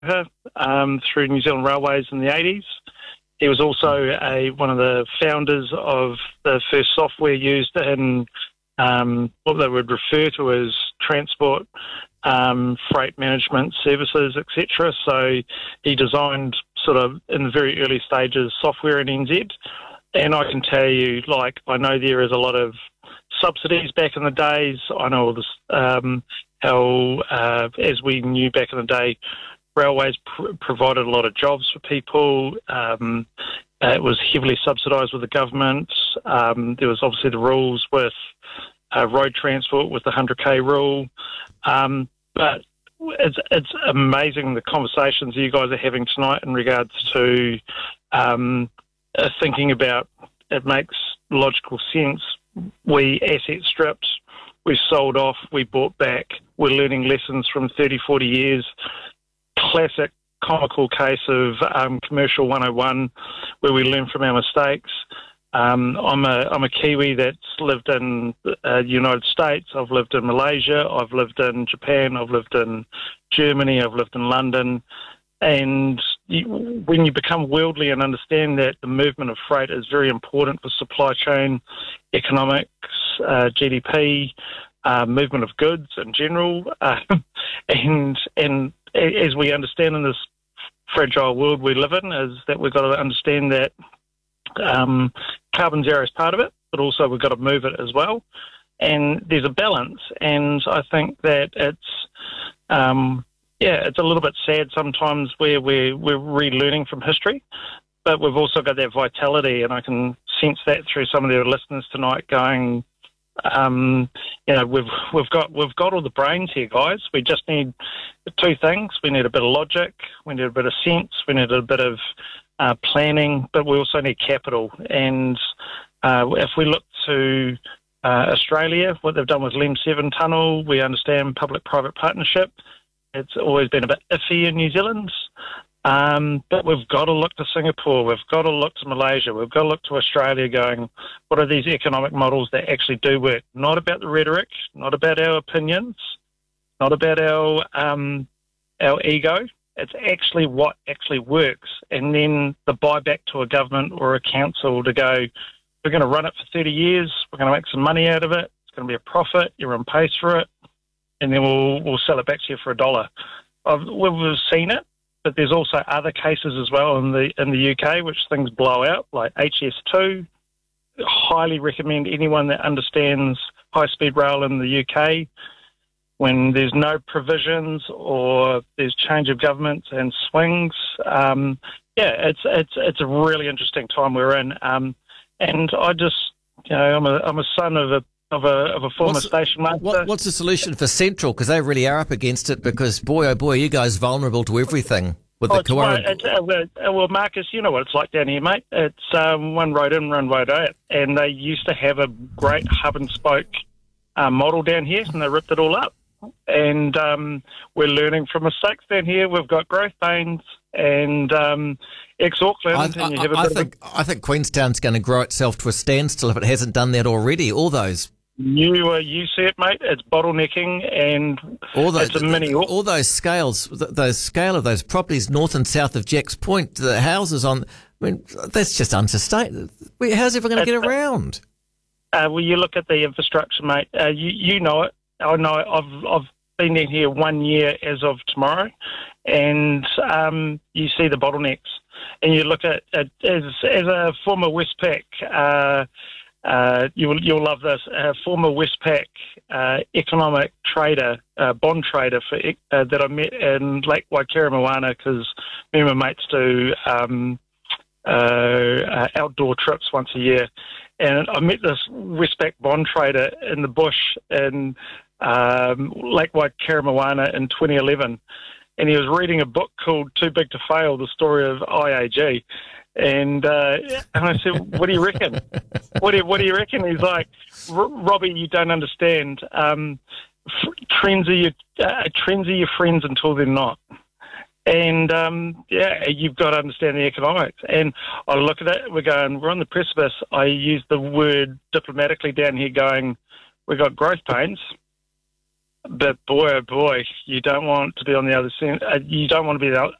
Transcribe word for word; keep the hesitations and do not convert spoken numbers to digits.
um, through New Zealand Railways in the eighties. He was also a one of the founders of the first software used in um, what they would refer to as transport, um, freight management services, et cetera. So he designed sort of in the very early stages software in N Z. And I can tell you, like, I know there is a lot of subsidies back in the days. I know all this, um, how, uh, as we knew back in the day, railways pr- provided a lot of jobs for people. Um, uh, it was heavily subsidised with the government. Um, there was obviously the rules with uh, road transport with the one hundred K rule. Um, but it's, it's amazing the conversations you guys are having tonight in regards to um, uh, thinking about it makes logical sense. We asset stripped, we sold off, we bought back. We're learning lessons from thirty, forty years. Classic comical case of um, commercial one oh one where we learn from our mistakes. Um, I'm a I'm a Kiwi that's lived in uh, the United States. I've lived in Malaysia. I've lived in Japan. I've lived in Germany. I've lived in London. And you, when you become worldly and understand that the movement of freight is very important for supply chain, economics, uh, G D P, uh, movement of goods in general, uh, and and as we understand in this fragile world we live in, is that we've got to understand that um, carbon zero is part of it, but also we've got to move it as well. And there's a balance, and I think that it's um, yeah, it's a little bit sad sometimes where we're, we're relearning from history, but we've also got that vitality, and I can sense that through some of the listeners tonight going, um, you know, we've we've got we've got all the brains here, guys. We just need two things. We need a bit of logic, we need a bit of sense, we need a bit of uh, planning, but we also need capital. And uh, if we look to uh, Australia, what they've done with L E M seven tunnel, we understand public-private partnership. It's always been a bit iffy in New Zealand, um, but we've got to look to Singapore, we've got to look to Malaysia, we've got to look to Australia going, what are these economic models that actually do work? Not about the rhetoric, not about our opinions, not about our um, our ego. It's actually what actually works. And then the buyback to a government or a council to go, we're going to run it for thirty years, we're going to make some money out of it, it's going to be a profit, everyone pays for it, and then we'll we'll sell it back to you for a dollar. I've, we've seen it, but there's also other cases as well in the in the U K which things blow out, like H S two. Highly recommend anyone that understands high-speed rail in the U K, when there's no provisions or there's change of governments and swings. Um, yeah, it's it's it's a really interesting time we're in, um, and I just you know I'm a I'm a son of a Of a, of a former what's, station master. What, what's the solution for Central? Because they really are up against it, because, boy, oh boy, you guys vulnerable to everything with oh, the Kawarra. It's, uh, well, well, Marcus, you know what it's like down here, mate. It's um, one road in, one road out. And they used to have a great hub-and-spoke uh, model down here, and they ripped it all up. And um, we're learning from mistakes down here. We've got growth pains and um, ex-Auckland. I, and you I, have a I, bit think, of a, I think Queenstown's going to grow itself to a standstill if it hasn't done that already. All those... You uh, you see it, mate. It's bottlenecking, and all those, it's a mini. All those scales, those scale of those properties north and south of Jack's Point, the houses on. I mean, that's just unsustainable. How's everyone going to get around? Uh, well, you look at the infrastructure, mate. Uh, you you know it. I know it. I've I've been in here one year as of tomorrow, and um, you see the bottlenecks, and you look at it as as a former Westpac. Uh, Uh, you'll you'll love this. Uh, former Westpac uh, economic trader, uh, bond trader for uh, that I met in Lake Waikaremoana, because me and my mates do um, uh, uh, outdoor trips once a year, and I met this Westpac bond trader in the bush in um, Lake Waikaremoana in twenty eleven, and he was reading a book called Too Big to Fail: The Story of I A G. And uh, and I said, what do you reckon? What do you, what do you reckon? He's like, Robbie, you don't understand. Um, trends are your uh, trends are your friends until they're not. And um, yeah, you've got to understand the economics. And I look at it, we're going, we're on the precipice. I use the word diplomatically down here, going, we've got growth pains. But boy, oh boy, you don't want to be on the other sen- uh, you don't want to be the